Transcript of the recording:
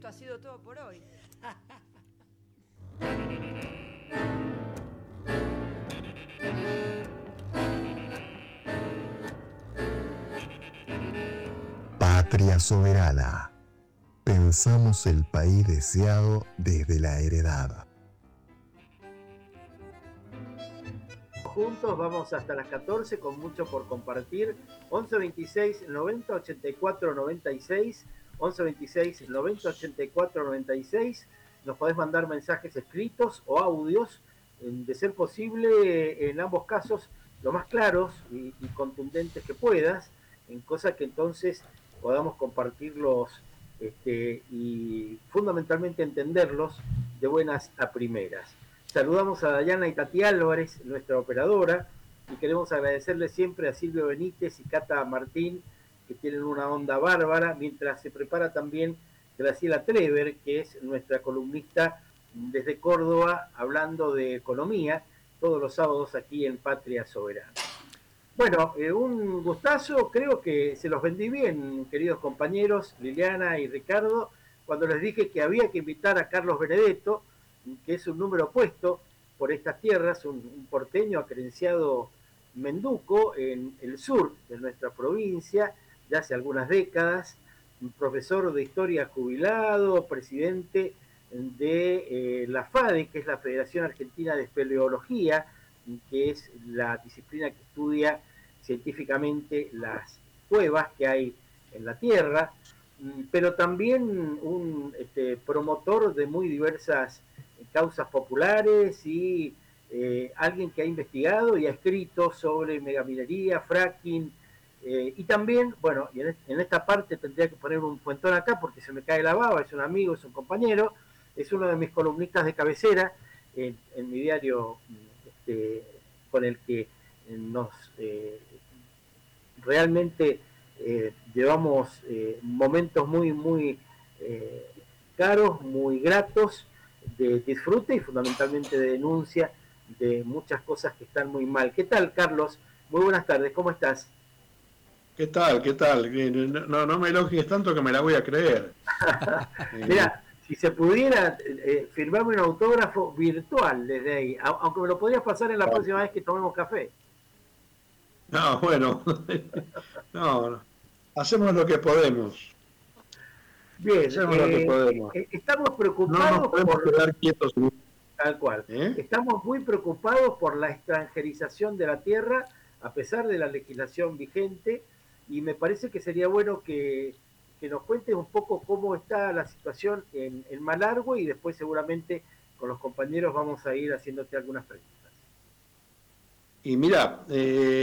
esto ha sido todo por hoy. Patria soberana. Pensamos el país deseado desde la heredad. Juntos vamos hasta las 14 con mucho por compartir. 11 26 90 84 96. 11 26 90 84 96. Nos podés mandar mensajes escritos o audios, de ser posible, en ambos casos, lo más claros y contundentes que puedas, en cosa que entonces podamos compartirlos y fundamentalmente entenderlos de buenas a primeras. Saludamos a Dayana y Tati Álvarez, nuestra operadora, y queremos agradecerle siempre a Silvio Benítez y Cata Martín, que tienen una onda bárbara, mientras se prepara también Graciela Trever, que es nuestra columnista desde Córdoba, hablando de economía, todos los sábados aquí en Patria Soberana. Bueno, un gustazo, creo que se los vendí bien, queridos compañeros, Liliana y Ricardo, cuando les dije que había que invitar a Carlos Benedetto, que es un número opuesto por estas tierras, un porteño acredenciado menduco en el sur de nuestra provincia, ya hace algunas décadas, un profesor de historia jubilado, presidente de la FADE, que es la Federación Argentina de Espeleología, que es la disciplina que estudia científicamente las cuevas que hay en la Tierra, pero también un promotor de muy diversas causas populares y alguien que ha investigado y ha escrito sobre megaminería, fracking, y también, bueno, y en esta parte tendría que poner un puentón acá porque se me cae la baba, es un amigo, es un compañero, es uno de mis columnistas de cabecera en mi diario, con el que nos realmente llevamos momentos muy caros, muy gratos, de disfrute y fundamentalmente de denuncia de muchas cosas que están muy mal. ¿Qué tal, Carlos? Muy buenas tardes, ¿cómo estás? ¿Qué tal? ¿Qué tal? No me elogies tanto que me la voy a creer. Mira, si se pudiera firmarme un autógrafo virtual desde ahí, aunque me lo podrías pasar en la próxima vez que tomemos café. No, bueno, no, hacemos lo que podemos. Bien, Hacemos lo que podemos. estamos No nos preocupados podemos por... quedar quietos. Tal cual. ¿Eh? Estamos muy preocupados por la extranjerización de la tierra, a pesar de la legislación vigente, y me parece que sería bueno que nos cuentes un poco cómo está la situación en Malargüe, y después seguramente con los compañeros vamos a ir haciéndote algunas preguntas. Y mira,